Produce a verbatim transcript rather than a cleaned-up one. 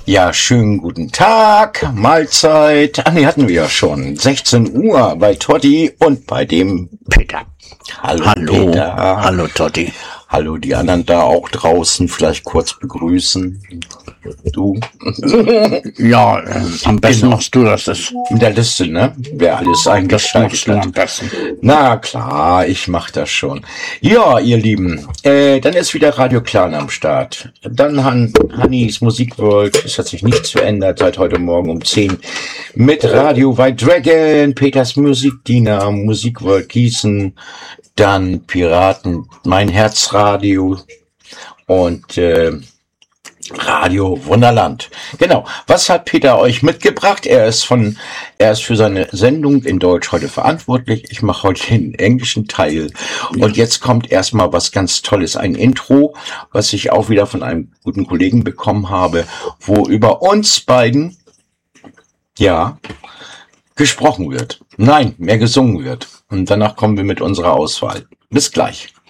Ja, schönen guten Tag, Mahlzeit. Ah, nee, hatten wir ja schon. sechzehn Uhr bei Totti und bei dem Peter. Hallo, Hallo, Peter. hallo Totti. Hallo, die anderen da auch draußen, vielleicht kurz begrüßen. Du? Ja, äh, am besten Genau. machst du das. Das, Mit der Liste, ne? Wer alles das eingeschaltet machst du hat. am besten. Na klar, ich mach das schon. Ja, ihr Lieben, äh, dann ist wieder Radio Clan am Start. Dann Han Hannis Musikworld, es hat sich nichts verändert seit heute Morgen um zehn. Mit Radio White Dragon, Peters Musikdiener, Musikworld Gießen, dann Piraten, mein Herzradio und äh, Radio Wunderland. Genau. Was hat Peter euch mitgebracht? Er ist von, er ist für seine Sendung in Deutsch heute verantwortlich. Ich mache heute den englischen Teil. Und jetzt kommt erstmal was ganz Tolles. Ein Intro, was ich auch wieder von einem guten Kollegen bekommen habe, wo über uns beiden, ja, gesprochen wird. Nein, mehr gesungen wird. Und danach kommen wir mit unserer Auswahl. Bis gleich.